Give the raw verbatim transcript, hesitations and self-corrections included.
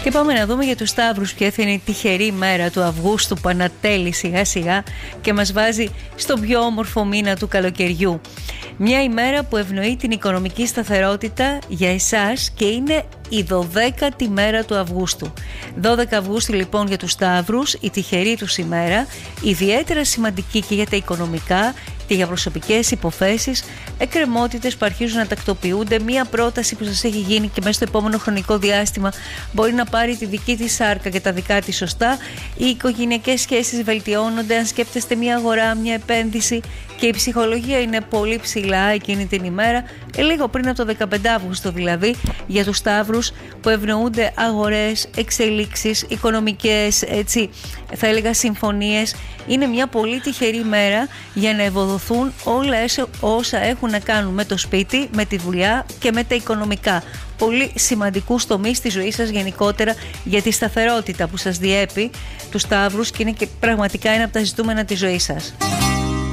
Και πάμε να δούμε για τους Σταύρους ποια θα είναι η τυχερή μέρα του Αυγούστου που ανατέλει σιγά σιγά και μας βάζει στον πιο όμορφο μήνα του καλοκαιριού. Μια ημέρα που ευνοεί την οικονομική σταθερότητα για εσάς και είναι η δωδέκατη μέρα του Αυγούστου. δώδεκα Αυγούστου λοιπόν για τους Σταύρους, η τυχερή τους ημέρα, ιδιαίτερα σημαντική και για τα οικονομικά και για προσωπικές υποθέσεις, εκκρεμότητες που αρχίζουν να τακτοποιούνται. Μία πρόταση που σας έχει γίνει και μέσα στο επόμενο χρονικό διάστημα μπορεί να πάρει τη δική της σάρκα και τα δικά της σωστά. Οι οικογενειακές σχέσεις βελτιώνονται αν σκέφτεστε μια αγορά, μια επένδυση, και η ψυχολογία είναι πολύ ψηλά εκείνη την ημέρα, λίγο πριν από το δεκαπέντε Αυγούστου δηλαδή, για τους Σταύρους που ευνοούνται αγορές, εξελίξεις, οικονομικές, έτσι θα έλεγα συμφωνίες. Είναι μια πολύ τυχερή μέρα για να ευοδοθούν όλα όσα έχουν να κάνουν με το σπίτι, με τη δουλειά και με τα οικονομικά. Πολύ σημαντικούς τομείς στη ζωή σας γενικότερα για τη σταθερότητα που σας διέπει τους Σταύρους και είναι και πραγματικά ένα από τα ζητούμενα της ζωής σας.